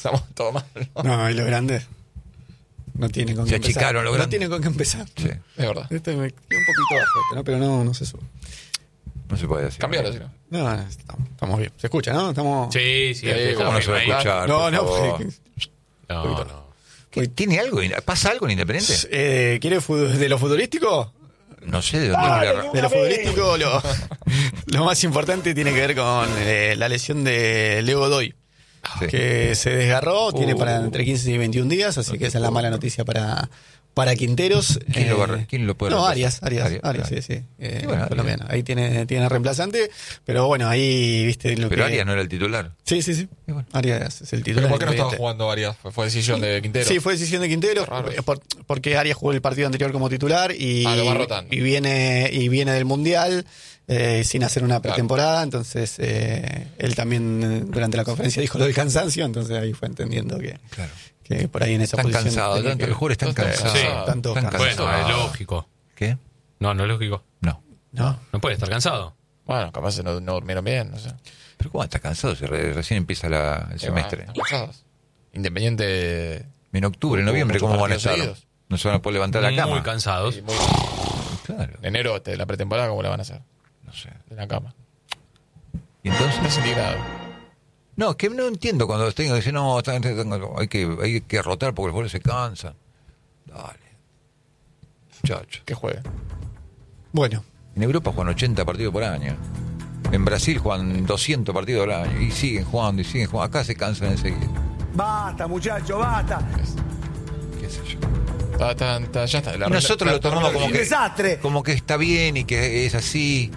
Estamos todos mal, ¿no? No, y los grandes no tienen con Se qué empezar. achicaron los No grandes. tienen con qué empezar. Sí. Es verdad. Este me queda un poquito bajo, ¿no? Pero no se sube. No se puede decir. Cambialo, si no. No, estamos bien. Se escucha, ¿no? Estamos... Sí, ¿Cómo no se va a escuchar? No, por no, favor? porque... No. ¿Qué, ¿Tiene algo? ¿Pasa algo en Independiente? ¿Quiere de lo futbolístico? No sé de dónde quiere De lo futbolístico, lo más importante tiene que ver con la lesión de Leo Godoy, Sí. que se desgarró, tiene para entre 15 y 21 días, así que esa es la mala noticia para Quinteros. ¿Quién lo puede No, reemplazar? Arias, sí. bueno, colombiano. Ahí tiene reemplazante, pero bueno, ahí viste lo Pero que... Arias no era el titular. Sí. Y bueno. Arias es el ¿Pero titular. por qué no estaba Independiente. jugando Arias? ¿Fue decisión de Quintero? Sí, fue decisión de Quintero, Raro. porque Arias jugó el partido anterior como titular y, lo va rotando. y viene del Mundial sin hacer una pretemporada, entonces él también durante la conferencia dijo lo del cansancio, entonces ahí fue entendiendo que por ahí en esa Están posición... cansados, tenía tanto que- los jugadores están cansados. Sí, están todos Están cansados. Bueno, es lógico. ¿Qué? No es lógico. No. ¿No? No puede estar cansado. Bueno, capaz no durmieron bien, no sé. Pero ¿cómo está cansado si recién empieza el semestre? Están cansados. Independiente. En octubre, en noviembre, muchos ¿cómo van a partidos estar? seguidos. No se van a poder levantar la cama. Muy cansados. y muy- Claro, en enero, la pretemporada, ¿cómo la van a hacer? no sé. De la cama. ¿Y entonces? Estás indignado. No, que no entiendo cuando tengo que decir, no, hay que rotar porque los jugadores se cansan. Dale. Muchacho. Que juegue. Bueno, En Europa juegan 80 partidos por año. En Brasil juegan 200 partidos al año. Y siguen jugando, y siguen jugando. Acá se cansan enseguida. Basta, muchacho, basta. ¿Qué sé yo? Ya está. Y nosotros lo tomamos como Un que, desastre. como que está bien y que es así.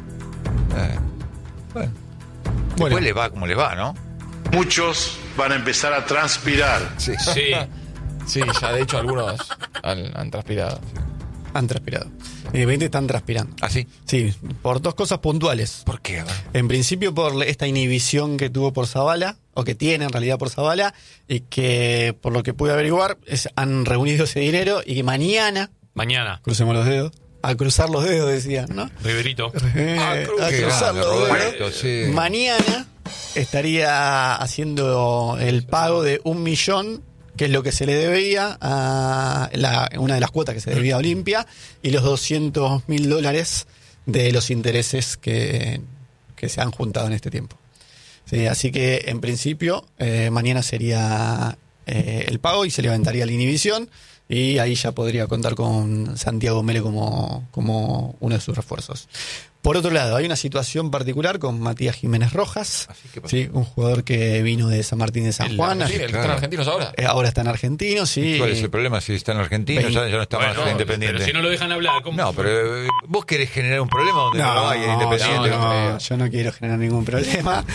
Bueno. Bueno. Después les va como les va, ¿no? Muchos van a empezar a transpirar. Sí. Sí. Sí, ya de hecho algunos han transpirado. han transpirado. Independiente están transpirando. ¿Ah, sí? Sí, por dos cosas puntuales. ¿Por qué? A ver. En principio por esta inhibición que tuvo por Zavala, o que tiene en realidad por Zavala, y que por lo que pude averiguar, han reunido ese dinero y que mañana, Mañana. crucemos los dedos, a cruzar los dedos decían, ¿no? Riverito. A Qué cruzar grande, los Roberto, dedos. sí. Mañana estaría haciendo el pago de 1 millón, que es lo que se le debía a una de las cuotas que se debía a Olimpia, y los $200.000 de los intereses que se han juntado en este tiempo. Sí, así que en principio mañana sería el pago y se levantaría la inhibición, y ahí ya podría contar con Santiago Mele como uno de sus refuerzos. Por otro lado, hay una situación particular con Matías Jiménez Rojas, Así que pasó. sí, un jugador que vino de San Martín de San Juan. Sí, el que están argentinos ahora. Ahora está en Argentino, sí. ¿Cuál es el problema? Si está en Argentina, ya no está más Bueno, Independiente. pero si no lo dejan hablar, ¿cómo? No, pero vos querés generar un problema donde no, lo hay en Independiente. no, yo no quiero generar ningún problema.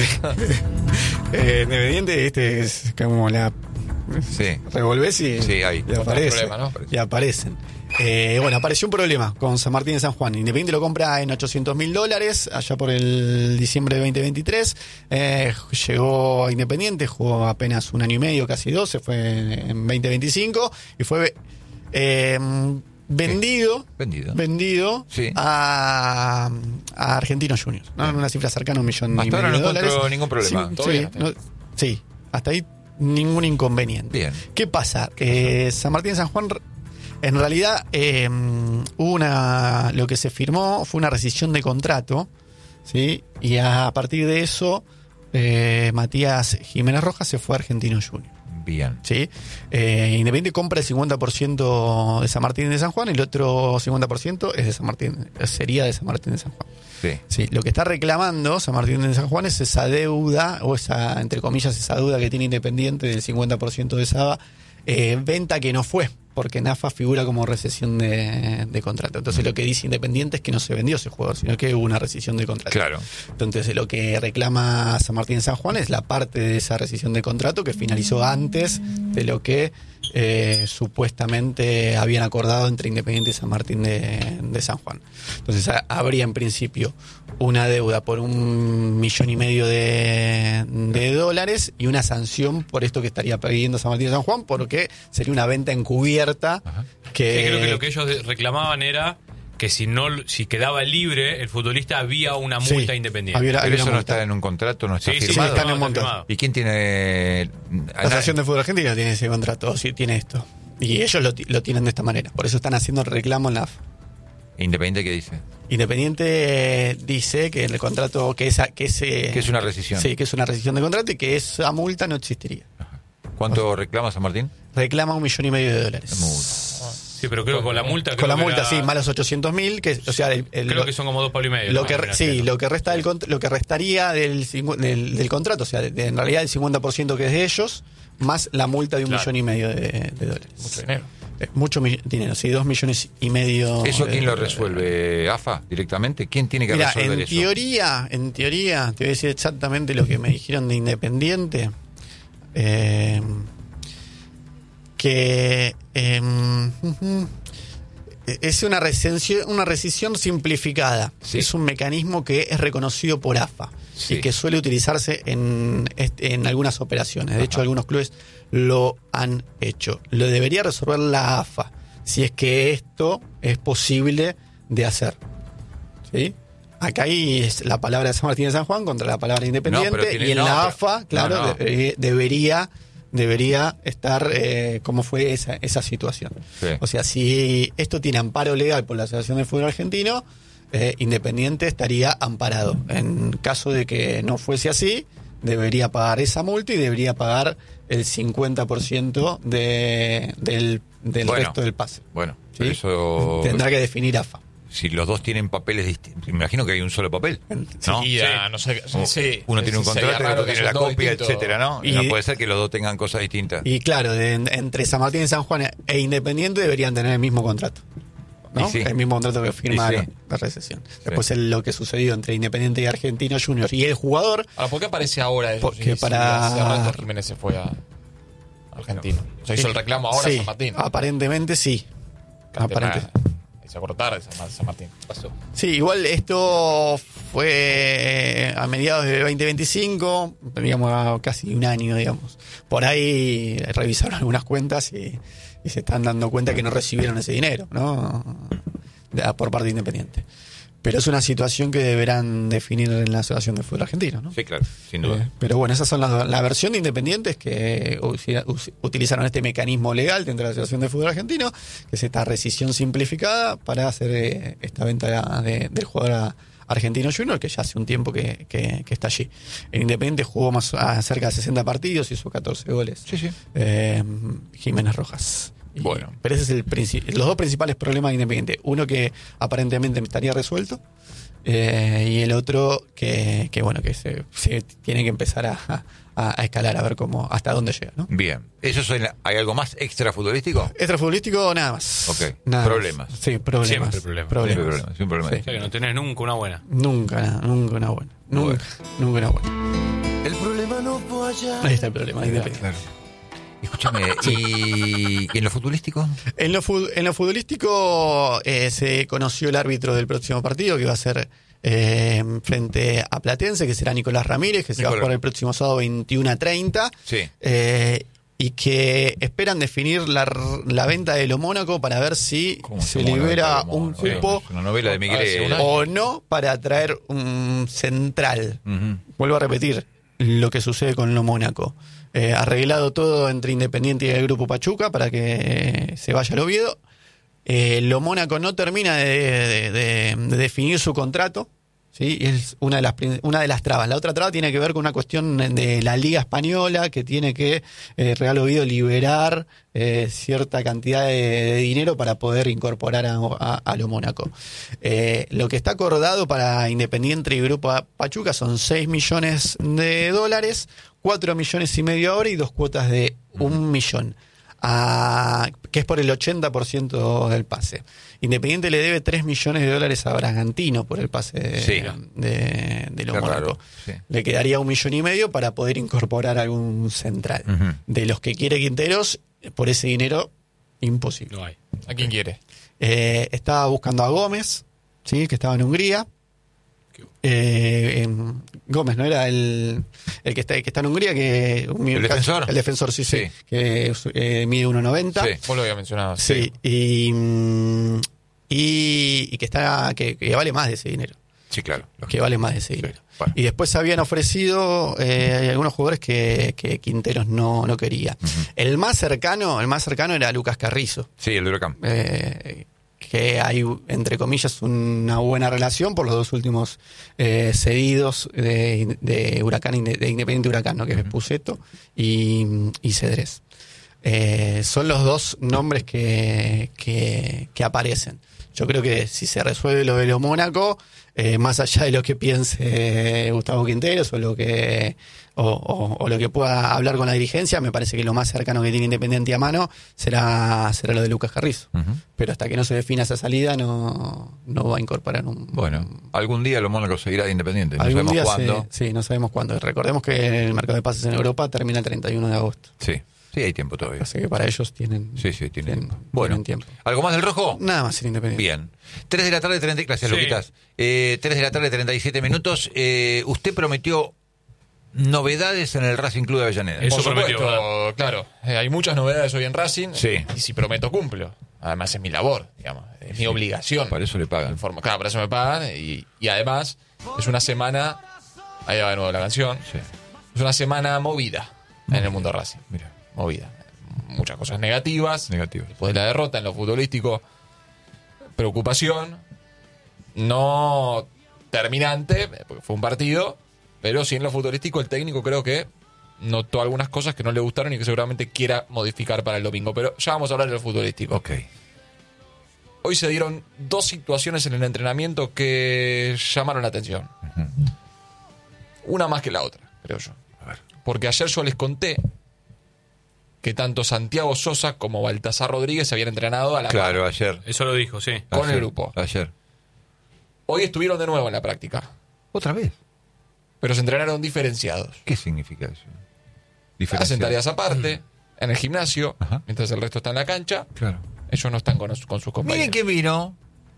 Independiente, es como la Sí. revolvés y, Sí, ahí. y aparece, problema, ¿no? y aparecen. Bueno, apareció un problema con San Martín de San Juan. Independiente lo compra en $800.000 allá por el diciembre de 2023. Llegó a Independiente, jugó apenas 1 año y medio, casi 2, se fue en 2025 y fue vendido Sí. a Argentinos Juniors, ¿no? En una cifra cercana a $1,5 Hasta ahora no millones. encontró ningún problema. Sí, Todo sí, bien, hasta ahí. sí, hasta ahí ningún inconveniente. Bien. ¿Qué pasa? San Martín de San Juan, en realidad, lo que se firmó fue una rescisión de contrato, ¿sí? Y a partir de eso, Matías Jiménez Rojas se fue a Argentinos Juniors. Bien. ¿Sí? Independiente compra el 50% de San Martín de San Juan, y el otro 50% es de San Martín, sería de San Martín de San Juan. Sí. Sí, lo que está reclamando San Martín de San Juan es esa deuda, o esa, entre comillas, esa deuda que tiene Independiente del 50% de esa venta que no fue, porque NAFA figura como rescisión de contrato. Entonces lo que dice Independiente es que no se vendió ese jugador, sino que hubo una rescisión de contrato. Claro. Entonces lo que reclama San Martín de San Juan es la parte de esa rescisión de contrato que finalizó antes de lo que supuestamente habían acordado entre Independiente y San Martín de San Juan. Entonces habría en principio una deuda por $1,5 millones de dólares y una sanción por esto que estaría pidiendo San Martín de San Juan, porque sería una venta encubierta. Sí, creo que lo que ellos reclamaban era que si quedaba libre el futbolista había una multa Sí, Independiente. había Pero eso una no multa. está en un contrato, no está Sí, sí, firmado. está en un está montón. firmado. ¿Y quién tiene...? La Asociación de Fútbol Argentino tiene ese contrato, sí, tiene esto. Y ellos lo tienen de esta manera. Por eso están haciendo el reclamo en la AFA. ¿Independiente qué dice? Independiente dice que en el contrato que es una rescisión. Sí, que es una rescisión de contrato y que esa multa no existiría. ¿Cuánto reclama San Martín? Reclama $1,5 millones. Sí, pero creo que con la multa... Con creo la que multa, era- sí, más los 800.000, que o sea, Creo que son como 2,5 palos. lo que lo que resta lo que restaría del contrato, o sea, en realidad el 50% que es de ellos, más la multa de Claro. $1,5 millones de dólares. Mucho dinero. Mucho dinero, sí, $2,5 millones. ¿Eso quién lo de- resuelve? ¿AFA directamente? ¿Quién tiene que Mira, resolver en eso? teoría, te voy a decir exactamente lo que me dijeron de Independiente. Que es una rescisión simplificada. Sí. Es un mecanismo que es reconocido por AFA Sí. y que suele utilizarse en algunas operaciones. De hecho, algunos clubes lo han hecho. Lo debería resolver la AFA si es que esto es posible de hacer. ¿Sí? Acá hay es la palabra de San Martín de San Juan contra la palabra Independiente, No, pero tiene- y en no, la pero- AFA, claro, no. debería estar cómo fue esa situación. Sí. O sea, si esto tiene amparo legal por la Asociación de Fútbol Argentino, Independiente estaría amparado. En caso de que no fuese así, debería pagar esa multa y debería pagar el 50% del Bueno. resto del pase. Bueno, ¿Sí? pero eso... Tendrá que definir AFA. Si los dos tienen papeles distintos, me imagino que hay un solo papel, ¿no? Sí, no sé. Sí, Uno tiene un sería contrato, el raro otro que tiene la sean dos copia, distintos. etcétera, ¿no? Y Y- no puede ser que los dos tengan cosas distintas. Y claro, entre San Martín y San Juan e Independiente deberían tener el mismo contrato. ¿no? Y sí. El mismo contrato que firmaron Y sí. la recesión. Después lo que sucedió entre Independiente y Argentino Juniors y el jugador. Ahora, ¿por qué aparece ahora eso? Porque Si para- hace rato Jiménez se fue a Argentino. O sea, hizo el reclamo ahora Sí, San Martín. aparentemente sí. Aparente. Se acordó tarde San Martín. ¿Qué pasó? Sí, igual esto fue a mediados de 2025, digamos a casi un año, digamos. Por ahí revisaron algunas cuentas y se están dando cuenta que no recibieron ese dinero, ¿no? Por parte de Independiente. Pero es una situación que deberán definir en la Asociación de Fútbol Argentino, ¿no? Sí, claro, sin duda. Pero bueno, esas son la versión de Independientes que utilizaron este mecanismo legal dentro de la Asociación de Fútbol Argentino, que es esta rescisión simplificada para hacer esta venta del jugador Argentino Junior, que ya hace un tiempo que está allí. En Independiente jugó cerca de 60 partidos, hizo 14 goles. Sí, sí. Jiménez Rojas. Bueno. Pero ese es los dos principales problemas de Independiente. Uno que aparentemente estaría resuelto, y el otro que bueno, que se tiene que empezar a escalar, a ver hasta dónde llega, ¿no? Bien. ¿Hay algo más extra futbolístico? Extrafutbolístico, nada más. Ok. Nada Problemas. más. Sí, problemas. Siempre problemas. Sin problema. Sí. O sea que no tenés nunca una buena. Nunca una buena. Nunca una buena. El problema no fue allá. Ahí está el problema de Independiente. Escúchame, ¿y en lo futbolístico? En lo futbolístico se conoció el árbitro del próximo partido, que va a ser frente a Platense, que será Nicolás Ramírez, que se va a jugar el próximo sábado 21:30. Sí. Y que esperan definir la venta de lo Mónaco para ver si ¿Cómo se llama la libera venta de lo un Mónaco? cupo Es una novela de Miguel. Hace un año. o no para traer un central. Ujú. Vuelvo a repetir lo que sucede con lo Mónaco. Arreglado todo entre Independiente y el Grupo Pachuca para que se vaya al Oviedo. Lo Mónaco no termina de definir su contrato, ¿sí? Y es una de las trabas. La otra traba tiene que ver con una cuestión de la Liga Española, que tiene que Real Oviedo liberar cierta cantidad de dinero para poder incorporar a lo Mónaco. Lo que está acordado para Independiente y Grupo Pachuca son $6 millones, 4,5 millones ahora y 2 cuotas de 1 millón. Que es por el 80% del pase. Independiente le debe $3 millones a Bragantino por el pase Sí. de lo Qué Mónaco. raro, sí. Le quedaría 1,5 millones para poder incorporar algún central. Ujú. De los que quiere Quinteros, por ese dinero, imposible. No hay. ¿A quién quiere? Estaba buscando a Gómez, ¿sí? Que estaba en Hungría. Gómez, ¿no era el que está en Hungría? ¿El defensor? El defensor, sí. Que mide 1,90. Sí. Vos lo había mencionado. Sí, y y que vale más de ese dinero. Sí, claro. Que vale más de ese dinero. Bueno. Y después habían ofrecido algunos jugadores que Quinteros no quería. El más cercano era Lucas Carrizo. Sí, el de Huracán. Que hay, entre comillas, una buena relación por los dos últimos cedidos de Huracán, de Independiente Huracán, ¿no? Que es Puceto y Cedrés. Son los dos nombres que aparecen. Yo creo que si se resuelve lo de lo Mónaco, más allá de lo que piense Gustavo Quinteros o lo que pueda hablar con la dirigencia, me parece que lo más cercano que tiene Independiente a mano será lo de Lucas Carrizo. Pero hasta que no se defina esa salida no va a incorporar un... Bueno, algún día lo Mónaco seguirá de Independiente, no algún sabemos día cuándo. sí, no sabemos cuándo. Recordemos que el mercado de pases en Europa termina el 31 de agosto. Sí, hay tiempo todavía. Así que para ellos tienen tienen tiempo. Bueno, tienen tiempo. ¿algo más del rojo? Nada más en Independiente. Bien. 3 de la tarde, 30. Gracias, Sí. Luquitas. 3 de la tarde, 37 minutos. Usted prometió novedades en el Racing Club de Avellaneda. Eso Por prometió, supuesto, claro. Hay muchas novedades hoy en Racing. Sí. Y si prometo, cumplo. Además, es mi labor, digamos. Es mi obligación. Para eso le pagan. Claro, para eso me pagan. Y además, es una semana. Ahí va de nuevo la canción. Sí. Es una semana movida en el mundo Racing. Mira, Movida. Muchas cosas negativas. negativos. Después de la derrota en lo futbolístico, preocupación. No terminante, porque fue un partido. Pero sí en lo futbolístico, el técnico creo que notó algunas cosas que no le gustaron y que seguramente quiera modificar para el domingo. Pero ya vamos a hablar de lo futbolístico. Ok. Hoy se dieron dos situaciones en el entrenamiento que llamaron la atención. Una más que la otra, creo yo. A ver. Porque ayer yo les conté que tanto Santiago Sosa como Baltasar Rodríguez se habían entrenado a la Claro, par ayer. Eso lo dijo, sí. con Ayer, el grupo. Ayer. Hoy estuvieron de nuevo en la práctica, ¿Otra vez? pero se entrenaron diferenciados. ¿Qué significa eso? Hacen Diferenciar. tareas aparte, en el gimnasio, Ajá. mientras el resto está en la cancha. Claro. Ellos no están con sus compañeros. Miren quién vino.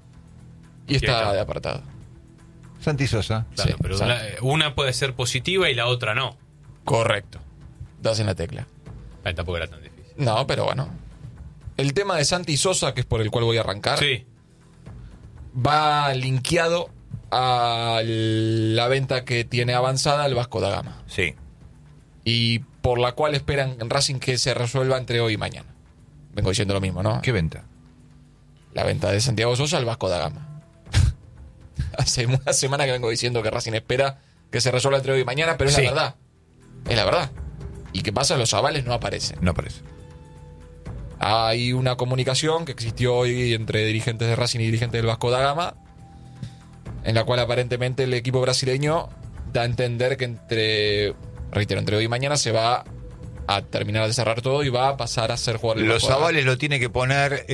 Y está ¿Quién está? de apartado. Santi Sosa. Claro, Sí, pero exacto. una puede ser positiva y la otra no. Correcto. Das en la tecla. Tampoco era tan difícil. No, pero bueno. El tema de Santi Sosa, que es por el cual voy a arrancar, Sí. va linkeado a la venta que tiene avanzada el Vasco da Gama. Sí. Y por la cual esperan en Racing que se resuelva entre hoy y mañana. Vengo diciendo lo mismo, ¿no? ¿Qué venta? La venta de Santiago Sosa al Vasco da Gama. Hace una semana que vengo diciendo que Racing espera que se resuelva entre hoy y mañana, pero es Sí. la verdad. Es la verdad. ¿Y qué pasa? Los avales no aparecen. No aparece. Hay una comunicación que existió hoy entre dirigentes de Racing y dirigentes del Vasco da Gama, en la cual aparentemente el equipo brasileño da a entender que entre hoy y mañana se va a terminar de cerrar todo y va a pasar a ser jugador del Los Vasco da Gama. avales lo tiene que poner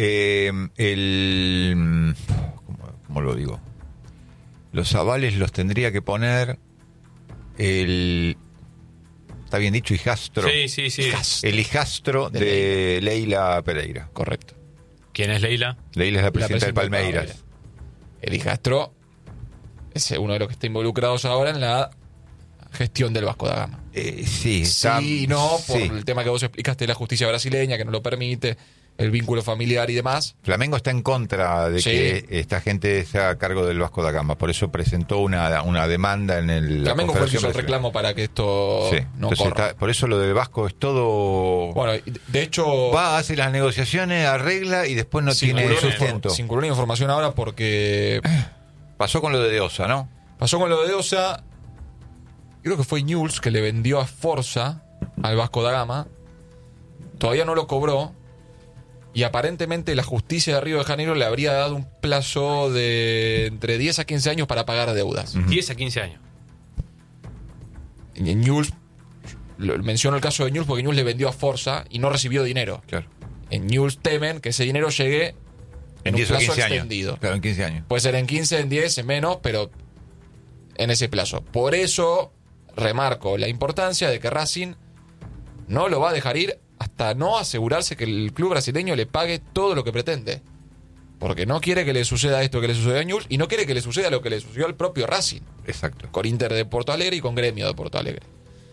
¿Cómo lo digo? Los avales los tendría que poner el... ¿Está bien dicho? Hijastro. Sí. El hijastro de Leila Pereira. Correcto. ¿Quién es Leila? Leila es la presidenta del presidenta del Palmeiras. El hijastro es uno de los que está involucrados ahora en la gestión del Vasco da Gama. Sí, está, Sí y no, por sí. el tema que vos explicaste de la justicia brasileña, que no lo permite, el vínculo familiar y demás. Flamengo está en contra de Sí. que esta gente sea a cargo del Vasco da Gama. Por eso presentó una demanda en el... la Flamengo fue el que hizo el Confederación reclamo para que esto Sí. no Entonces corra. por eso lo del Vasco es todo... Bueno, de hecho, Va, hace las negociaciones, arregla y después no tiene circuló sustento. circuló una información ahora porque Pasó con lo de Osa, ¿no? pasó con lo de Osa. Creo que fue Newell's que le vendió a Forza al Vasco da Gama. Todavía no lo cobró. Y aparentemente la justicia de Río de Janeiro le habría dado un plazo de entre 10 a 15 años para pagar deudas. 10 a 15 años. Y en Newell's, menciono el caso de Newell's porque Newell's le vendió a Forza y no recibió dinero. Claro. En Newell's temen que ese dinero llegue en un 10 o plazo 15 extendido. años. Claro, en 15 años. Puede ser en 15, en 10, en menos, pero en ese plazo. Por eso remarco la importancia de que Racing no lo va a dejar ir hasta no asegurarse que el club brasileño le pague todo lo que pretende. Porque no quiere que le suceda esto que le sucedió a Newell's y no quiere que le suceda lo que le sucedió al propio Racing, Exacto. con Inter de Porto Alegre y con Gremio de Porto Alegre.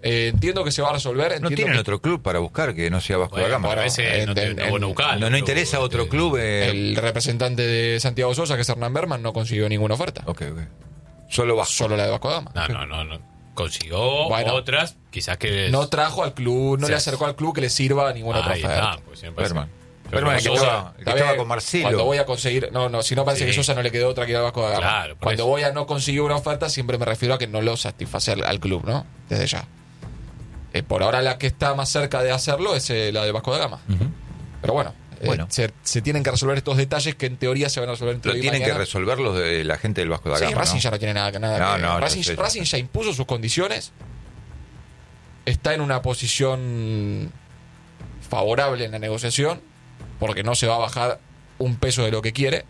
Entiendo que se va a resolver. ¿No entiendo tienen que otro club para buscar que no sea Vasco da Gama? Bueno, a veces no es bueno buscar. ¿No interesa otro club? el representante de Santiago Sosa, que es Hernán Berman, no consiguió ninguna oferta. Ok. Solo Vasco. Solo la de Vasco da Gama. No. Consiguió Bueno. otras, quizás que... No trajo al club, no Sí. le acercó al club que le sirva a ninguna otra Ahí oferta. está, pues siempre Berman. pasa. Berman, el que Sosa- estaba con Marcelo. Cuando voy a conseguir. No, si no parece Sí. que Sosa no le quedó otra que ir al Vasco da Gama. Claro, por Cuando eso. voy a no conseguir una oferta, siempre me refiero a que no lo satisface al club, ¿no? Desde ya. Por ahora la que está más cerca de hacerlo es la de Vasco da Gama. Pero bueno, se tienen que resolver estos detalles que en teoría se van a resolver entre Lo hoy y tienen que mañana. resolver los de la gente del Vasco da Sí, Gama. Racing ¿no? ya no tiene nada que ver. No, Racing, ya sé. Racing ya impuso sus condiciones. Está en una posición favorable en la negociación porque no se va a bajar un peso de lo que quiere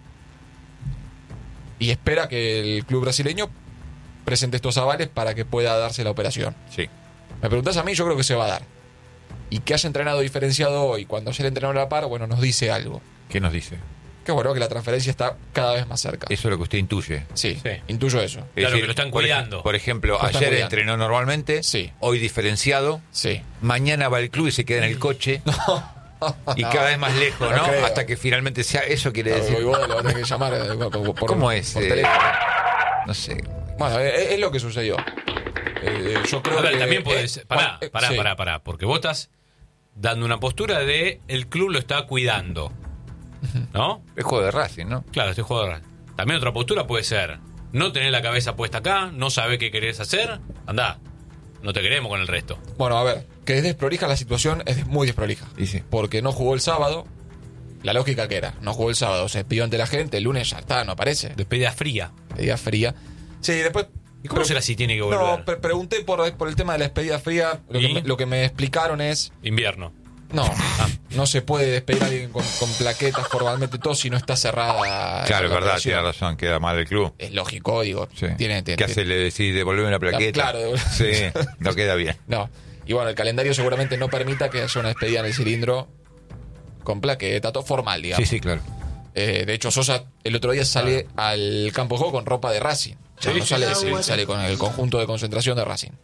y espera que el club brasileño presente estos avales para que pueda darse la operación. Sí. Me preguntás a mí, yo creo que se va a dar. Y que haya entrenado diferenciado hoy, cuando haya el entrenador a la par, bueno, nos dice algo. ¿Qué nos dice? Que bueno, que la transferencia está cada vez más cerca. Eso es lo que usted intuye. Sí, Sí. intuyo eso. Es Claro, que lo están cuidando. Por ejemplo, Lo están ayer cuidando. entrenó normalmente, Sí. hoy diferenciado, Sí. mañana va al club y se queda en el coche y cada vez más lejos, ¿no? No creo. Hasta que finalmente sea eso quiere decir. Voy lo tenés que llamar por, ¿Cómo es? por teléfono. No sé. Bueno, es lo que sucedió. Yo creo A ver, que también puedes... Pará, sí. porque vos estás dando una postura de el club lo está cuidando, ¿no? Es juego de Racing, ¿no? Claro, estoy jugando. También otra postura puede ser no tener la cabeza puesta acá, no saber qué querés hacer, andá, no te queremos con el resto. Bueno, a ver, que es desprolija la situación, es muy desprolija. Y sí. Porque no jugó el sábado. La lógica que era, no jugó el sábado, se despidió ante la gente, el lunes ya está, no aparece. Despedida fría. Despedida fría. Sí, después. ¿Y cómo será si tiene que volver? No, pregunté por el tema de la despedida fría. ¿Y? Lo que me explicaron es. Invierno. No, no se puede despedir a alguien con plaquetas formalmente todo si no está cerrada. Claro, es la verdad, operación. tiene razón, queda mal el club. Es lógico, digo. Sí. Tiene, ¿Qué hace? Le decís devolverme una plaqueta. Claro, Sí, no queda bien. No. Y bueno, el calendario seguramente no permita que haya una despedida en el cilindro con plaqueta, todo formal, digamos. Sí, claro. De hecho, Sosa el otro día sale al campo de juego con ropa de Racing. Ya no sale con el conjunto de concentración de Racing.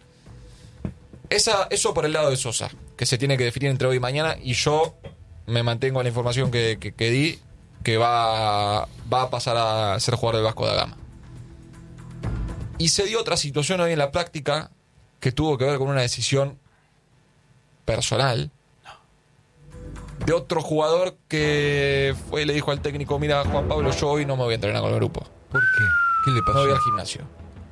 Eso por el lado de Sosa, que se tiene que definir entre hoy y mañana, y yo me mantengo en la información que di, que va a pasar a ser jugador del Vasco da Gama. Y se dio otra situación hoy en la práctica que tuvo que ver con una decisión personal de otro jugador que fue y le dijo al técnico: mira, Juan Pablo, yo hoy no me voy a entrenar con el grupo, ¿Por qué? ¿Qué le no pasó? voy al gimnasio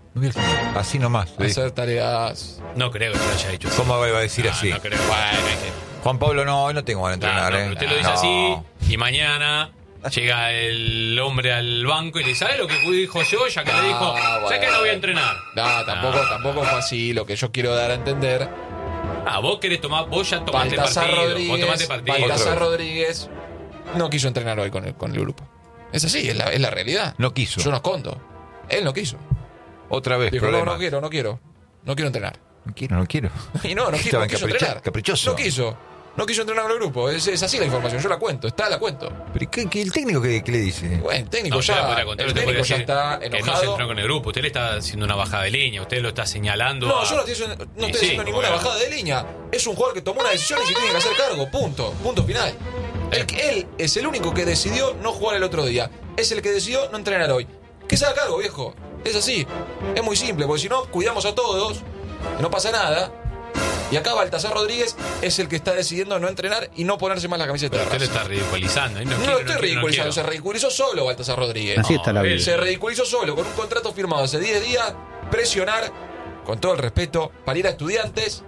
Así nomás. a hacer tareas. No creo que lo haya dicho. ¿Cómo va a decir así? No creo. Bueno, es que- Juan Pablo, no, hoy no tengo ganas de entrenar, pero usted lo dice No. así y mañana llega el hombre al banco y le dice: ¿sabe lo que dijo yo? Ya que le dijo, sé que no voy a entrenar. No, tampoco fue así. Lo que yo quiero dar a entender: Vos querés tomar, vos ya tomaste Baltasar partido. Vos tomaste Rodríguez, partido. Baltasar Rodríguez no quiso entrenar hoy con el grupo. Es así, es la realidad. No quiso. Yo no escondo. Él no quiso. Otra vez, Dijo: problema. no quiero entrenar. No quiero. Y no Estaba quiso capricho- entrenar. caprichoso. No quiso entrenar con el grupo. Es así la información. Yo la cuento. La cuento. ¿Pero qué el técnico qué le dice? Bueno, el técnico No, usted la ya. podría contar, El usted técnico podría ya decir está que no se enojado. entrenó con el grupo. Usted le está haciendo una bajada de línea. Usted lo está señalando. No, a- yo no estoy Y haciendo ninguna bueno. bajada de línea. Es un jugador que tomó una decisión y se tiene que hacer cargo. Punto final. Él es el único que decidió no jugar el otro día. Es el que decidió no entrenar hoy. Que se haga cargo, viejo. Es así. Es muy simple, porque si no, cuidamos a todos. No pasa nada. Y acá Baltasar Rodríguez es el que está decidiendo no entrenar y no ponerse más la camiseta Pero de usted lo Racing. está ridiculizando. No lo estoy ridiculizando, se ridiculizó solo Baltasar Rodríguez. Así está la él- vida. Se ridiculizó solo, con un contrato firmado hace 10 días, presionar, con todo el respeto, para ir a Estudiantes,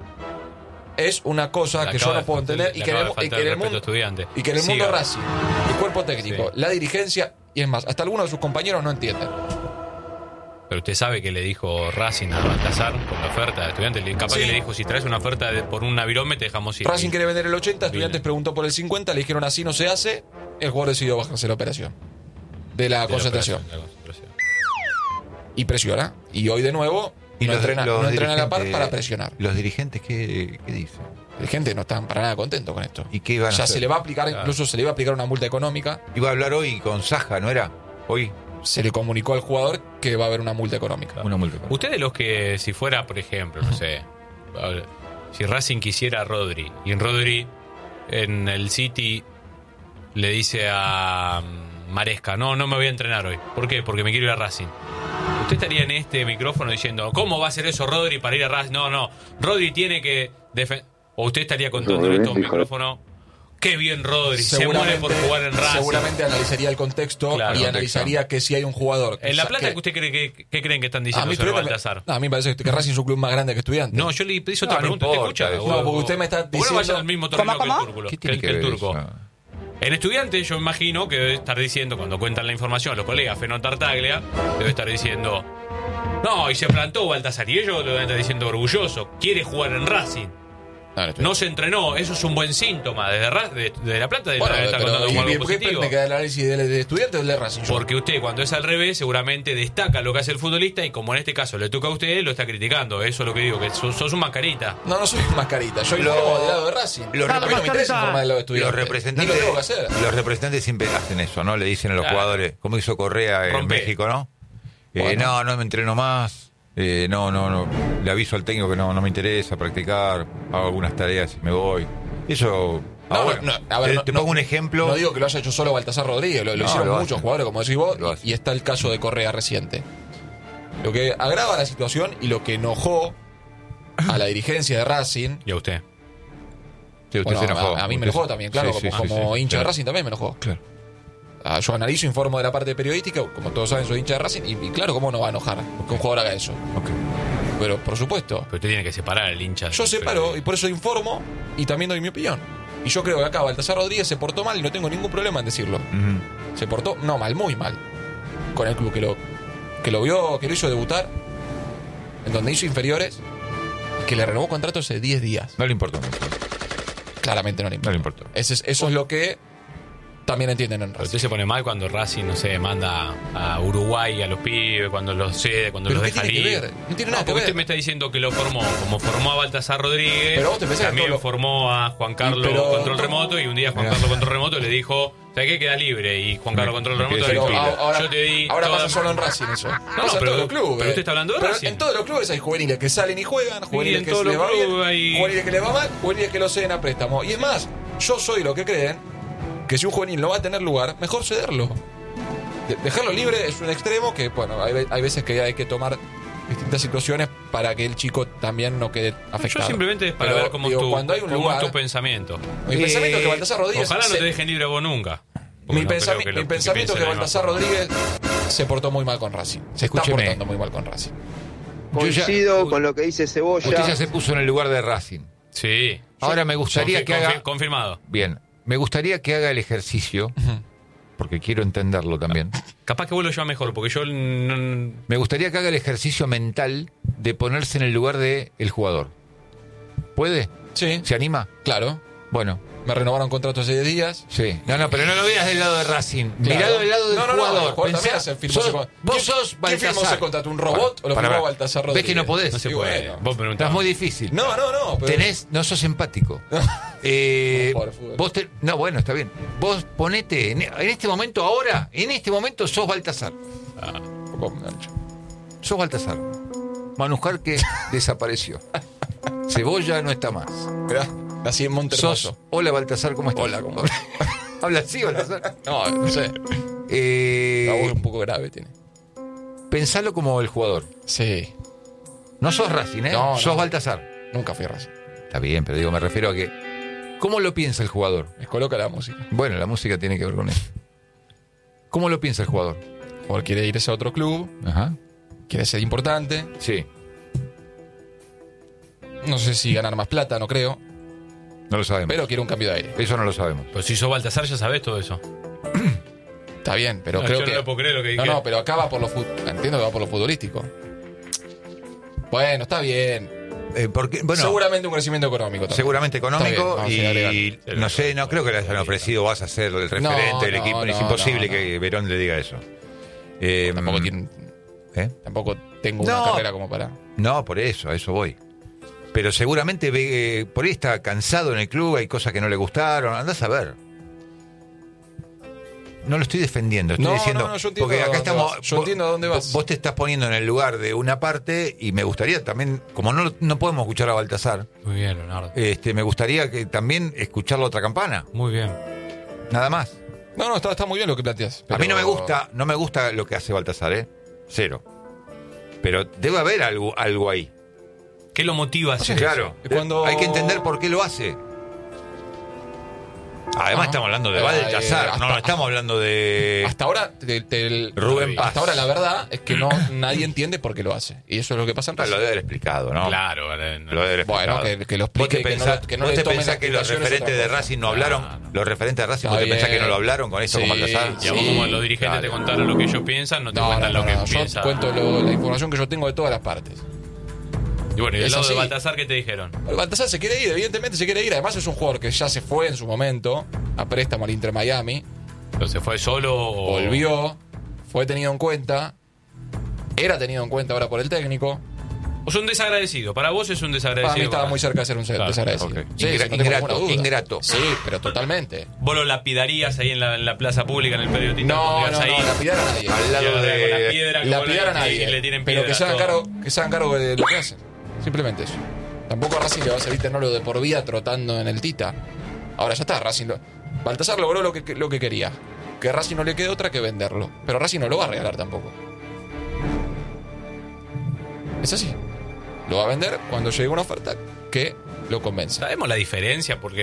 es una cosa que yo no puedo entender y que en el mundo, estudiante. y que en el mundo Racing, el cuerpo técnico, Sí. la dirigencia, y es más, hasta algunos de sus compañeros no entienden. Pero usted sabe que le dijo Racing a Baltasar con la oferta de estudiantes. Capaz Sí. que le dijo: si traes una oferta por un avión, te dejamos ir. Racing quiere vender el 80, Estudiantes Bien. preguntó por el 50, le dijeron así no se hace, el jugador decidió bajarse la operación de la De la concentración. operación, de la concentración. Y presiona, y hoy de nuevo no entrena a la par para presionar. ¿Los dirigentes qué dicen? La gente no está para nada contento con esto. ¿Y qué van a Ya hacer? se le va a aplicar, Claro. incluso se le iba a aplicar una multa económica. Iba a hablar hoy con Saja, ¿no era? Hoy, Se le comunicó al jugador que va a haber una multa económica. una multa. Usted de los que, si fuera, por ejemplo, no sé, Si Racing quisiera a Rodri, y Rodri en el City le dice a Maresca, no me voy a entrenar hoy. ¿Por qué? Porque me quiero ir a Racing. Usted estaría en este micrófono diciendo, ¿cómo va a hacer eso Rodri para ir a Racing? No, Rodri tiene que defender. O usted estaría contando en estos micrófonos, qué bien Rodri, se muere por jugar en Racing. Seguramente analizaría el contexto y analizaría que si hay un jugador... En La Plata, ¿qué usted cree ¿qué creen que están diciendo sobre Baltasar? A mí me parece que Racing es un club más grande que Estudiantes. No, yo le hice otra pregunta, ¿usted escucha? No, porque usted me está diciendo... ¿Por qué no vayan al mismo torneo que el turco? En Estudiantes yo imagino que debe estar diciendo, cuando cuentan la información, los colegas Feno Tartaglia, debe estar diciendo, no, y se plantó Baltasar, y ellos lo deben estar diciendo orgulloso, quiere jugar en Racing. No se entrenó, eso es un buen síntoma. Desde La Plata está contando como algo positivo. ¿Por qué el análisis de Estudiantes o el de Racing? Porque usted, cuando es al revés, seguramente destaca lo que hace el futbolista y como en este caso le toca a usted, lo está criticando. Eso es lo que digo, que sos un mascarita. No soy un mascarita, yo informo del lado de Racing. Los representantes siempre hacen eso, ¿no? Le dicen a los jugadores, como hizo Correa en México, ¿no? No me entreno más. No, le aviso al técnico que no me interesa practicar, hago algunas tareas y me voy. Eso. Te pongo un ejemplo. No digo que lo haya hecho solo Baltasar Rodríguez, lo hicieron muchos jugadores, como decís vos, y está el caso de Correa reciente. Lo que agrava la situación y lo que enojó a la dirigencia de Racing. ¿Y a usted? Sí, usted se enojó. A mí me enojó también, claro, como hincha de Racing también me enojó. Claro. Yo analizo, informo de la parte periodística, como todos saben, soy hincha de Racing, y claro, ¿cómo no va a enojar que un jugador haga eso? Okay. Pero, por supuesto. Pero usted tiene que separar al hincha. Yo separo, y por eso informo, y también doy mi opinión. Y yo creo que acá Baltasar Rodríguez se portó mal, y no tengo ningún problema en decirlo. Uh-huh. Se portó, muy mal, con el club que lo hizo debutar, en donde hizo inferiores, y que le renovó contrato hace 10 días. No le importó. Claramente no le importó. Eso es lo que... también entienden en Racing. Usted se pone mal cuando Racing, no sé, manda a Uruguay a los pibes, cuando los cede, cuando los deja libre. No tiene nada que ver. Usted me está diciendo que lo formó, como formó a Baltasar Rodríguez, pero vos te también formó a Juan Carlos Control Remoto, y un día Juan Carlos Control Remoto le dijo, ¿sabes qué? Queda libre, y Juan Carlos Control Remoto le dijo, yo te di... Ahora pasa solo en Racing eso. Pasa en todos los clubes. Pero usted está hablando de Racing. En todos los clubes hay juveniles que salen y juegan, juveniles que les va bien, juveniles que les va mal, juveniles que lo ceden a préstamo. Y es más, yo soy lo que creen que si un juvenil no va a tener lugar, mejor cederlo. Dejarlo libre es un extremo que, bueno, hay veces que hay que tomar distintas situaciones para que el chico también no quede afectado. Yo simplemente es para ver cómo es tu pensamiento. Mi pensamiento es que Baltasar Rodríguez... Ojalá no te dejen libre vos nunca. Mi pensamiento es que Baltasar Rodríguez se portó muy mal con Racing. Se está portando muy mal con Racing. Coincido con lo que dice Cebolla. Usted ya se puso en el lugar de Racing. Sí. Ahora me gustaría que haga... Confirmado. Bien. Me gustaría que haga el ejercicio, porque quiero entenderlo también. Capaz que vos lo llevas mejor, porque yo... Me gustaría que haga el ejercicio mental de ponerse en el lugar del jugador. ¿Puede? Sí. ¿Se anima? Claro. Bueno. Me renovaron contrato hace 10 días. Sí. No, pero no lo veas del lado de Racing. Claro. Miralo del lado del jugador. ¿Vos sos Baltasar? ¿Quién firmó ese contrato? ¿Un robot o lo firmó Baltasar Rodríguez? Ves que no podés. No se puede. Bueno, vos preguntás. Es muy difícil. No. Pero... no sos empático. Bueno, está bien. Vos ponete en este momento, sos Baltasar. Sos Baltasar. Manujar que desapareció. Cebolla no está más. Nací en Montermoso. Hola Baltasar, ¿cómo estás? Hola, ¿cómo? ¿Habla así, Baltasar? No sé. La voz un poco grave tiene. Pensalo como el jugador. Sí. No sos Racing, ¿eh? No, sos Baltasar. Nunca fui Racing. Está bien, pero digo, me refiero a que... ¿Cómo lo piensa el jugador? Les coloca la música. Bueno, la música tiene que ver con eso. ¿Cómo lo piensa el jugador? El jugador quiere irse a otro club. Ajá. Quiere ser importante. Sí. No sé si ganar más plata, no creo. No lo sabemos. Pero quiere un cambio de aire. Eso no lo sabemos. Pero si sos Baltasar ya sabés todo eso. Está bien, pero creo que... No puedo creer lo que dije. No, pero acá va por lo entiendo que va por lo futbolístico. Bueno, está bien. Seguramente un crecimiento económico también. Seguramente económico bien, y no sé, no creo que le hayan ofrecido vas a ser el referente del equipo. Es imposible que Verón le diga eso. Tampoco tengo una carrera como para... No, por eso, a eso voy. Pero seguramente por ahí está cansado en el club, hay cosas que no le gustaron, andás a ver. no lo estoy defendiendo, estoy diciendo, yo entiendo porque acá estamos, yo entiendo a dónde vas. Vos te estás poniendo en el lugar de una parte y me gustaría también, como no podemos escuchar a Baltasar, Muy bien, Leonardo. me gustaría que también escuchar la otra campana, Muy bien. nada más. No, está muy bien lo que planteas. A mí no me gusta lo que hace Baltasar, cero. Pero debe haber algo ahí. ¿Qué lo motiva a hacer Claro, eso? Cuando- hay que entender por qué lo hace. Además Ajá. estamos hablando de Baltasar, no estamos hablando de... Hasta ahora, Rubén Paz. hasta ahora la verdad es que nadie entiende por qué lo hace. Y eso es lo que pasa en Lo Racing. debe haber explicado, ¿no? Claro, Lo debe haber explicado. Bueno, que lo ¿Vos te explique, pensás que no vos le te tomen pensás que los explicaciones referentes otra de cosa? Racing no hablaron? Los referentes de Racing, ¿vos te Está pensás que bien. no lo hablaron con esto, Sí, con Baltasar? Y a vos, como los dirigentes te contaron lo que ellos piensan, no te cuentan lo que Yo piensan. cuento la información que yo tengo de todas las partes. Y bueno, y del Es lado de así. Baltasar, ¿qué te dijeron? Baltasar se quiere ir, evidentemente se quiere ir. Además es un jugador que ya se fue en su momento a préstamo al Inter Miami. ¿Pero se fue solo o...? Volvió, fue tenido en cuenta. Era tenido en cuenta ahora por el técnico. O es un desagradecido. Para vos es un desagradecido. Para mí estaba muy cerca de ser un Claro, desagradecido. ok. Sí, no tengo ninguna duda. Ingrato. Sí, pero totalmente. ¿Vos lo lapidarías ahí en la plaza pública, en el predio Tita? No, Pondrías ahí lapidar a nadie. Al lado con la de... piedra que Lapidar a ponen y le nadie. tienen Pero que piedras, se hagan todo. cargo de lo que hacen. Simplemente eso. Tampoco a Racing le va a servir tenerlo de por vida trotando en el Tita. Ahora ya está, Baltasar logró lo que quería. Que a Racing no le quede otra que venderlo. Pero Racing no lo va a regalar tampoco. Es así. Lo va a vender cuando llegue una oferta que lo convenza. Sabemos la diferencia porque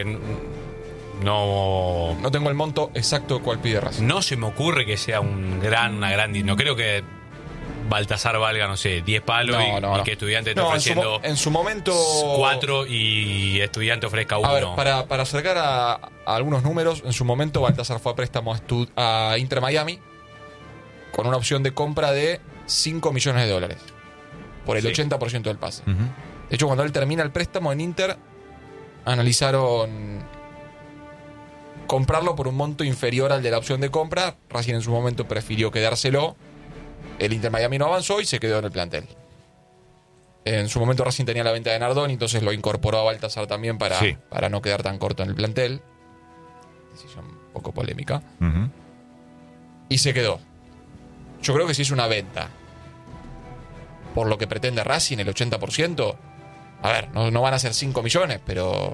no No tengo el monto exacto cual pide Racing. no se me ocurre que sea una gran... No creo que Baltasar valga, no sé, 10 palos y que Estudiante esté No, ofreciendo en su momento 4 y Estudiante ofrezca 1. A ver, para acercar a algunos números, en su momento Baltasar fue a préstamo a Inter Miami con una opción de compra de $5 millones por el 80% del pase. Ujú. De hecho, cuando él termina el préstamo en Inter, analizaron comprarlo por un monto inferior al de la opción de compra. Racing en su momento prefirió quedárselo. El Inter Miami no avanzó y se quedó en el plantel. En su momento Racing tenía la venta de Nardoni, entonces lo incorporó a Baltasar también para no quedar tan corto en el plantel. Decisión un poco polémica. Ujú. Y se quedó. Yo creo que si es una venta por lo que pretende Racing, el 80%, a ver, no van a ser 5 millones, pero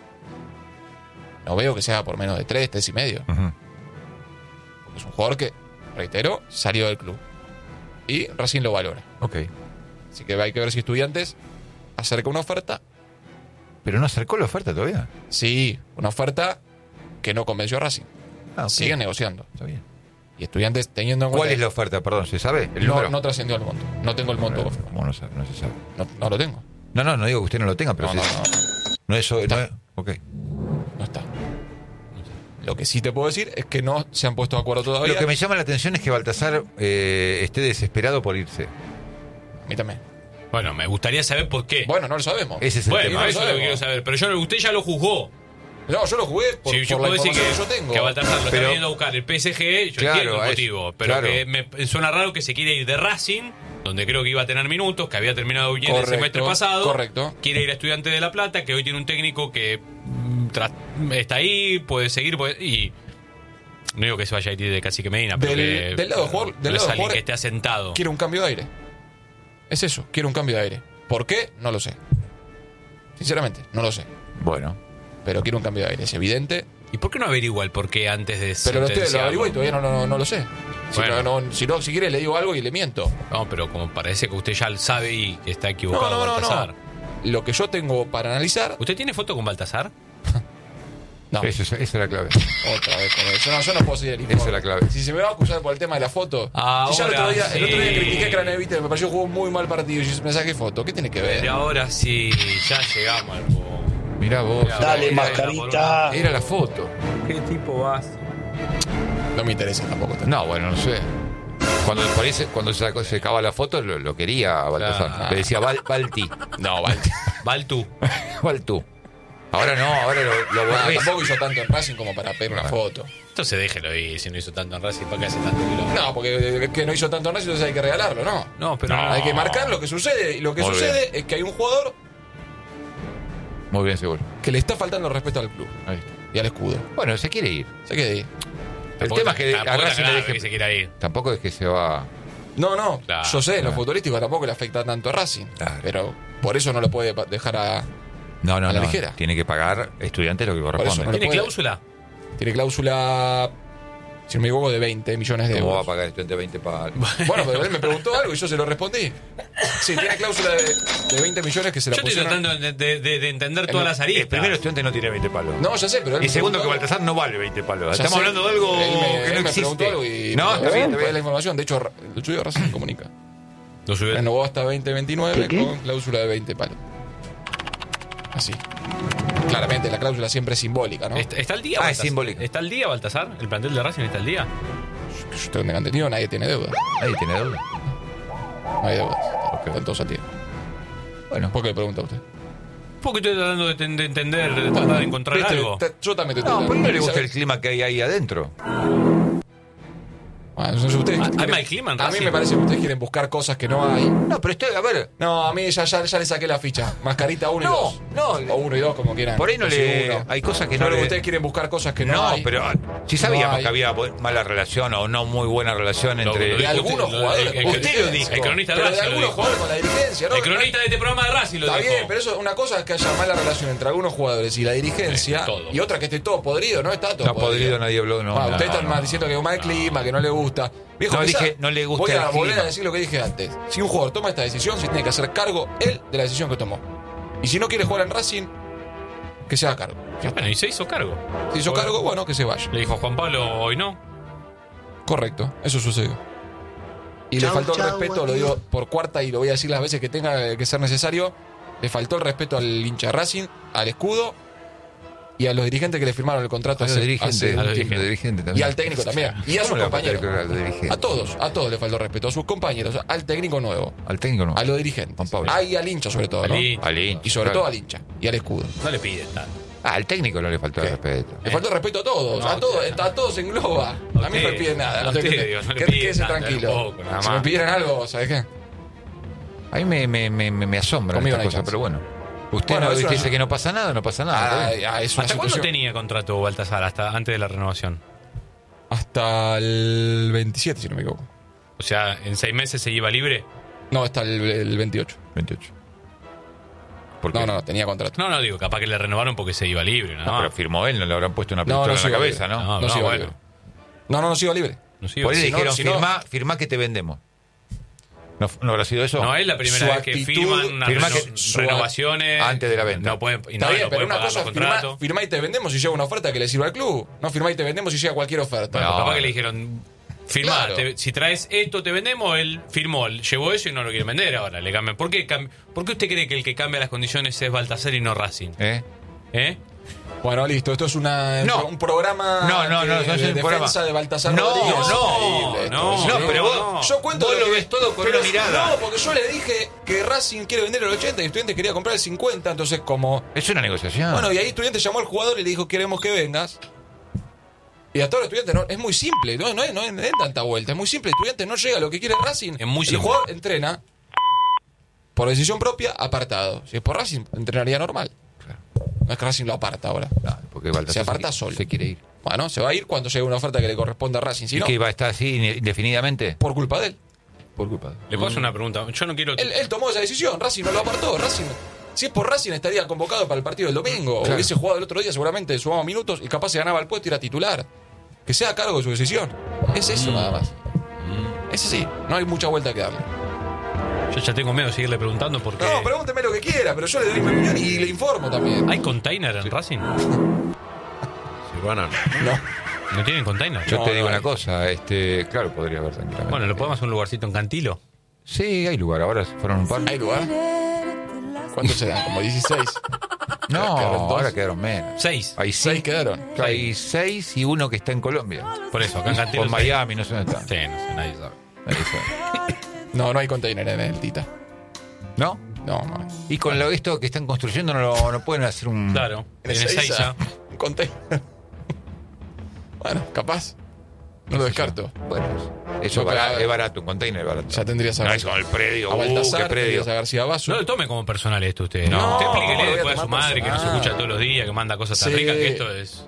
no veo que sea por menos de 3 y medio. Ujú. Porque es un jugador que, reitero, salió del club. Y Racing lo valora. Ok. Así que hay que ver si Estudiantes acerca una oferta. Pero no acercó la oferta todavía. Sí, una oferta que no convenció a Racing. Ah, ok. Siguen negociando. Está bien. Y Estudiantes teniendo en cuenta... ¿Cuál es la oferta? Perdón, ¿se sabe? ¿El No, número? no trascendió el monto. No tengo el monto confirmado. ¿Cómo no sabe? No se sabe. No lo tengo. No digo que usted no lo tenga, pero No, sí. no. No es eso. Está. No es- ok. No está. Lo que sí te puedo decir es que no se han puesto de acuerdo todavía. Lo que me llama la atención es que Baltasar esté desesperado por irse. A mí también. Bueno, me gustaría saber por qué. Bueno, no lo sabemos. Ese es el Bueno, tema. eso es lo que quiero saber. Pero usted ya lo juzgó. No, yo lo jugué por, Si yo por la puedo decir información que yo tengo. que Baltasar lo está Pero- viniendo a buscar el PSG, yo Claro, entiendo el es- motivo. Pero claro. que me suena raro que se quiere ir de Racing, donde creo que iba a tener minutos, que había terminado bien Correcto, el semestre pasado. correcto. Quiere ir a Estudiante de La Plata, que hoy tiene un técnico que está ahí, puede seguir, y no digo que se vaya a ir de Cacique Medina, pero Del- que del lado jugador- del no lado es alguien jugador- que esté asentado. Quiero un cambio de aire. Es eso, quiero un cambio de aire. ¿Por qué? No lo sé. Sinceramente, no lo sé. Bueno. Pero quiero un cambio de aire, es evidente. ¿Y por qué no averigua el por qué antes de Pero lo sentenciarlo? averiguo y todavía no lo sé. Bueno. Si quiere le digo algo y le miento. No, pero como parece que usted ya sabe y que está equivocado Baltasar. Lo que yo tengo para analizar... ¿Usted tiene foto con Baltasar? No, Esa es la clave. otra vez con eso. Yo no puedo seguir el Esa es la clave. Si se me va a acusar por el tema de la foto... Ahora si ya el otro día sí. critiqué a Craneviter, me pareció que jugó un muy mal partido y me saqué foto. ¿Qué tiene que ver? Pero ahora sí, ya llegamos al juego. Mirá vos. Dale, Era mascarita. Era la foto. ¿Qué tipo vas? No me interesa tampoco. No, bueno, no sé. Cuando se acaba la foto lo quería a Baltasar. Claro. Le decía Balti. No, vale. Baltu. Baltú. Ahora no, ahora lo No, borré. tampoco hizo tanto en Racing como para pedir una foto. Entonces déjelo ir, si no hizo tanto en Racing, ¿para qué hace tanto quilombo? No, porque es que no hizo tanto en Racing, entonces hay que regalarlo, ¿no? No, pero no. Hay que marcar lo que sucede. Y lo que Muy sucede es que hay un jugador Muy bien, seguro. que le está faltando respeto al club Ahí está. y al escudo. Bueno, se quiere ir. Se quiere ir. El tema es que a Racing le que se quiera ir. Tampoco es que se va. No, Claro, yo sé, en lo futbolístico tampoco le afecta tanto a Racing. Claro. Pero por eso no lo puede dejar a No, la ligera. Tiene que pagar Estudiantes lo que eso corresponde. no ¿Tiene puede. cláusula? Tiene cláusula, si no me equivoco, de 20 millones de ¿Cómo va a euros. pagar Estudiantes 20 palos? Bueno, pero él me preguntó algo y yo se lo respondí. Sí, tiene cláusula de 20 millones que se la Yo estoy pusieron. tratando de entender todas las aristas. Primero, Estudiantes no tiene 20 palos. No, ya sé, pero él Y me segundo, que preguntó algo. Baltasar no vale 20 palos. Ya Estamos sé. hablando de algo Él me que no preguntó algo existe. y No, está bien, está fue la bien. información. De hecho, el estudio Racing comunica. Lo subió. Renovó hasta 2029 con cláusula de 20 palos. Así. Claramente la cláusula siempre es simbólica, ¿no? ¿Está al día? Ah, es Baltasar? simbólico. ¿Está al día, Baltasar? ¿El plantel de Racing está al día? Yo tengo entendido, nadie tiene deuda. Nadie tiene deuda. No hay deudas. Están todos al día. Bueno, ¿Por qué le pregunta a usted? Porque estoy tratando de entender, de tratar de encontrar ¿Viste? algo. Yo también te no, estoy ¿por qué no le gusta ¿Sabe? el clima que hay ahí adentro? Bueno, entonces ustedes ¿Hay quieren- mal clima en A mí Racing? me parece que ustedes quieren buscar cosas que no hay. No, pero estoy, a ver, No, a mí ya le saqué la ficha. Mascarita 1 y No, 2. no. O 1 y 2, como quieran. por ahí no O si le. uno. Hay cosas que Yo no creo que le. ustedes quieren buscar cosas que no, No, hay. pero si sabíamos hay. que había mala relación o no muy buena relación Lo entre. dijo De algunos usted, jugadores. el- con usted la lo dijo. dirigencia. El cronista de Pero de Racing lo algunos dijo. jugadores con la dirigencia, ¿no? El cronista de este programa de Racing lo Está dijo. bien, pero eso, una cosa es que haya mala relación entre algunos jugadores y la dirigencia, Sí, todo. y otra que esté todo podrido, ¿no? Está todo No podrido, nadie habló. No, Ustedes están no. más diciendo que es un mal clima, que no le gusta. Viejo, No, quizá dije, no le gusta voy a el volver clima. a decir lo que dije antes. Si un jugador toma esta decisión, se tiene que hacer cargo él de la decisión que tomó. Y si no quiere jugar en Racing, que se haga cargo. Ya está. Bueno, y se hizo cargo. Si hizo cargo, bueno, que se vaya. Le dijo a Juan Pablo, hoy no. Correcto, eso sucedió. Y le Chau, faltó el chau, respeto, lo digo por cuarta y lo voy a decir las veces que tenga que ser necesario. Le faltó el respeto al hincha de Racing, al escudo y a los dirigentes que le firmaron el contrato A los hace dirigentes, un a los tiempo. dirigentes Y también. al técnico también. Y a sus ¿Cómo le va a faltar compañeros. a los dirigentes? A todos le faltó respeto. A sus compañeros, al técnico nuevo, Al técnico no. a los dirigentes. Juan Pablo. Y al hincha sobre todo, ¿no? Al hincha. Al hincha, Y sobre claro. todo al hincha y al escudo. No le pide tanto. Al técnico no le faltó el ¿Qué? respeto. Le faltó respeto a todos, No, a todos engloba. A mí no me usted, piden nada. a No te usted, Dios, no le quédese pide tanto, tranquilo. un poco, nada Si me más. pidieran algo, ¿sabes qué? A mí me asombra Conmigo esta no hay cosa, chance. pero bueno. Usted Bueno, no es una- dice que no pasa nada, no pasa nada. está bien. Es una ¿Hasta cuándo situación. tenía contrato Baltasar? Hasta antes de la renovación. Hasta el 27, si no me equivoco. O sea, en 6 meses se iba libre. No, hasta el 28. 28. ¿Por qué? No, tenía contrato. No, digo, capaz que le renovaron porque se iba libre. Nada No, más. pero firmó él, no le habrán puesto una No, pistola no en se la iba cabeza, libre. ¿no? No se iba bueno. libre. No se iba libre. No se iba. Por ahí le Si no- dijeron, si no- firmá que te vendemos. ¿No habrá sido eso? No es la primera Su vez que actitud- firman unas firma que- renovaciones antes de la venta. No pueden, y Está no, bien, no pero pueden una pagar cosa los es contratos. firmá y te vendemos si llega una oferta que le sirva al club. No firmá y te vendemos si llega cualquier oferta. Bueno, No, capaz no. que le dijeron, firmá, Claro. si traes esto te vendemos, él firmó, llevó eso y no lo quiere vender ahora, le cambian. ¿Por qué usted cree que el que cambia las condiciones es Baltasar y no Racing? ¿Eh? ¿Eh? Bueno, listo. Esto es No. un programa No, de es un defensa programa. de Baltasar No, Rodríguez. no, Increíble esto. no, No, pero vos, no. Yo cuento vos lo que- ves todo con pero una mirada. No, porque yo le dije que Racing quiere vender el 80 y Estudiantes quería comprar el 50, entonces como... Es una negociación. Bueno, y ahí Estudiantes llamó al jugador y le dijo, queremos que vengas. Y hasta ahora Estudiantes no, es muy simple, no es tanta vuelta, es muy simple. Estudiantes no llega a lo que quiere Racing. Es muy El simple. jugador entrena por decisión propia, apartado. Si es por Racing, entrenaría normal. No es que Racing lo aparta ahora. No, porque Baltasar Se aparta solo. Se quiere ir. Bueno, se va a ir cuando llegue una oferta que le corresponda a Racing. Si ¿Y no, que va a estar así indefinidamente? por culpa de él. Por culpa de Le puedo hacer una pregunta. Yo no quiero. Él tomó esa decisión, Racing no lo apartó. Racing, si es por Racing, estaría convocado para el partido del domingo. O Claro. hubiese jugado el otro día, seguramente sumaba minutos y capaz se ganaba el puesto y era titular. Que sea a cargo de su decisión. Es eso nada más. Es así, no hay mucha vuelta que darle. Yo ya tengo miedo de seguirle preguntando porque. No, pregúnteme lo que quiera, pero yo le doy mi opinión y le informo también. ¿Hay container en Racing? Bueno, No. ¿No tienen container? Yo No, te digo no una hay. cosa, claro, podría haber tranquilamente. Bueno, ¿lo podemos hacer un lugarcito en Cantilo? Sí, hay lugar, ahora fueron un par. ¿Hay lugar? ¿Cuántos serán? ¿Como 16? No, ¿Quedaron dos? ahora quedaron menos. 6. Hay 6 6, quedaron. hay 6 y uno que está en Colombia. Por eso, acá en O Cantilo. en Miami, no sé dónde está. Sí, no sé, nadie sabe. Ahí está. No hay container en el Tita. ¿No? No hay. Y con esto que están construyendo no pueden hacer un... Claro, En en Ezeiza, Ezeiza. un container. Bueno, capaz. No lo descarto. Bueno, eso No, pero- es barato, un container es barato. Ya tendrías a, No es como el predio, a Baltasar, qué predio. tendrías a García Basso. No lo tome como personal esto usted. No, Usted lo explíquele voy a después a su tomar madre que nos personal. escucha todos los días, que manda cosas tan Sí. ricas, que esto es.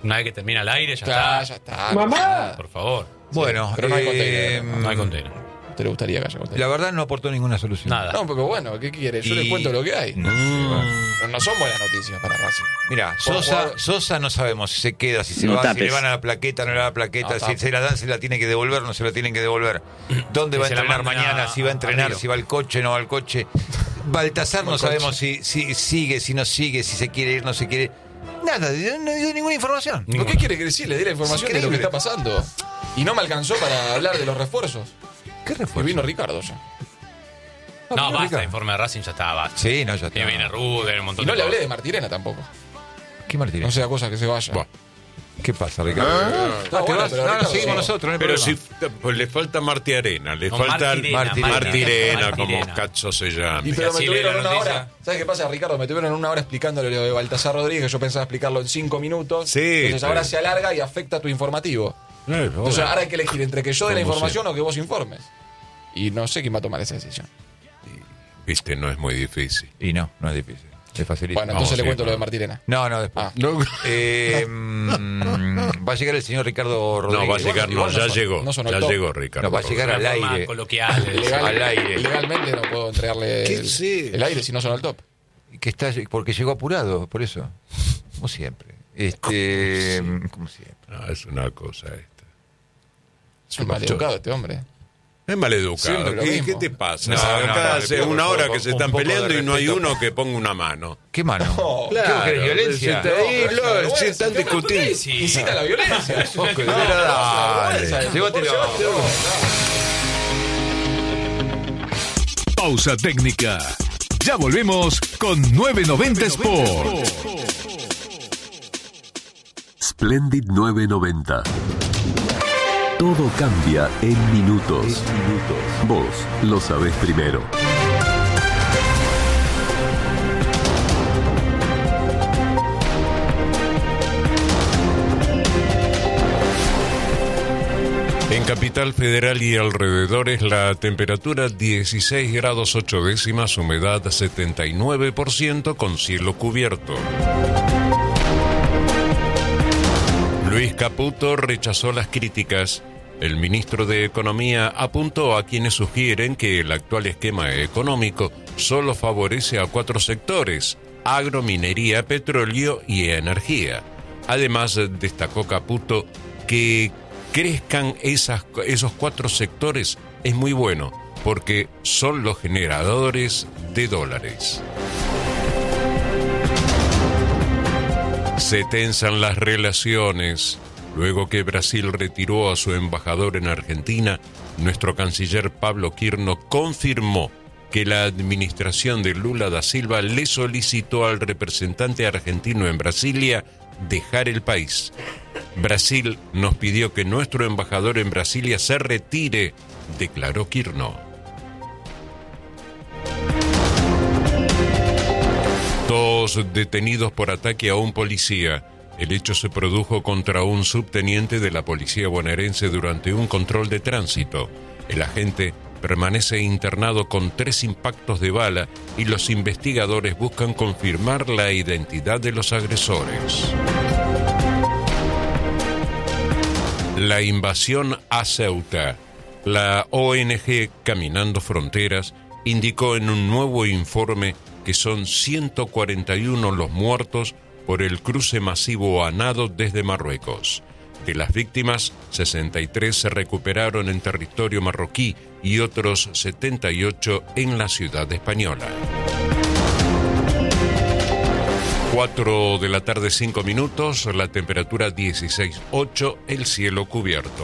Una vez que termina el aire, ya Ya está. ¡Mamá! Por favor. Bueno, pero no hay container. No hay container. ¿Te le gustaría que haya container? la verdad no aportó ninguna solución. Nada. No, pero bueno, ¿qué quieres? Yo les cuento lo que hay. No son buenas noticias para Racing. Mira, Por favor. Sosa no sabemos si se queda, si se No va, si tapes. le van a la plaqueta, no le van a la plaqueta, No si tapes. se la dan, se la tiene que devolver, no se la tienen que devolver. ¿Dónde Que va a se la entrenar manden mañana? Si va a entrenar, Río. si va al coche, no va al coche. Baltasar no Al sabemos si sigue, si no sigue, si se quiere ir, no se quiere. Nada, no dio ninguna información. ¿Por qué quiere que le dé la información de lo que Increíble. está pasando? Y no me alcanzó para hablar de los refuerzos. ¿Qué Y refuerzo? vino Ricardo ya. No, basta, Ricardo. informe de Racing ya está, basta. Sí, no, ya está. Que viene Ruder, un montón Y no de le hablé cosas. de Martirena tampoco. ¿Qué Martínez? No sea cosa que se vaya. Buah. ¿Qué pasa, Ricardo? Está ¿Te bueno, vas? pero No, Ricardo, sigue con sí. nosotros, no hay Pero problema. si pues, le falta Marti Arena, le No, falta Martirena. Martirena, como Martirena. Cazzo se llama. Y pero me así tuvieron lee la una noticia. hora. ¿Sabes qué pasa, Ricardo? Me tuvieron una hora explicándole lo de Baltasar Rodríguez. Yo pensaba explicarlo en 5 minutos. Sí, Entonces pero- ahora se alarga y afecta tu informativo. Entonces ahora hay que elegir entre que yo dé la Como información o que vos informes. Y no sé quién va a tomar esa decisión. Viste, no es muy difícil. Y no es difícil. Es facilito. Bueno, entonces le sí, cuento no. lo de Martirena. No, después. Ah. No, Va a llegar el señor Ricardo no Rodríguez. va a llegar, no, igual no ya son- llegó. no son el Ya top. llegó Ricardo. No, va a llegar Una al forma aire. coloquial. Al aire. Legalmente no puedo entregarle ¿Qué sé? el aire si no son al top. Que está, porque llegó apurado, por eso. Como siempre. Como siempre. No, es una cosa esta. Es un maleducado este hombre. Es maleducado. Siempre lo ¿Qué, mismo. ¿Qué te pasa? No, Acá no, hace le pido, una por hora favor, que se un están poco de peleando y no hay respeto. uno que ponga una mano. ¿Qué mano? No, ¿Qué vos querés, violencia? se está ahí, pero lo- vergüenza, se están ¿qué discutiendo. Sí. Incita a la violencia. Pero dale. Llévatelo. Pausa técnica. Ya volvemos con 990 Sport. Splendid 990. Todo cambia en minutos. Vos lo sabés primero. En Capital Federal y alrededores la temperatura 16 grados 8 décimas, humedad 79% con cielo cubierto. Luis Caputo rechazó las críticas. El ministro de Economía apuntó a quienes sugieren que el actual esquema económico solo favorece a 4 sectores: agro, minería, petróleo y energía. Además, destacó Caputo que crezcan esos 4 sectores es muy bueno, porque son los generadores de dólares. Se tensan las relaciones. Luego que Brasil retiró a su embajador en Argentina, nuestro canciller Pablo Quirno confirmó que la administración de Lula da Silva le solicitó al representante argentino en Brasilia dejar el país. Brasil nos pidió que nuestro embajador en Brasilia se retire, declaró Quirno. Todos detenidos por ataque a un policía. El hecho se produjo contra un subteniente de la policía bonaerense durante un control de tránsito. El agente permanece internado con 3 impactos de bala y los investigadores buscan confirmar la identidad de los agresores. La invasión a Ceuta. La ONG Caminando Fronteras indicó en un nuevo informe que son 141 los muertos por el cruce masivo a nado desde Marruecos. De las víctimas, 63 se recuperaron en territorio marroquí y otros 78 en la ciudad española. 4 de la tarde, 5 minutos, la temperatura 16.8, el cielo cubierto.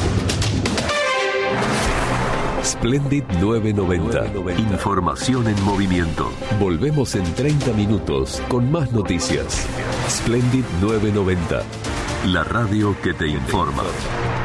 Splendid 990. Información en movimiento. Volvemos en 30 minutos con más noticias. Splendid 990. La radio que te informa.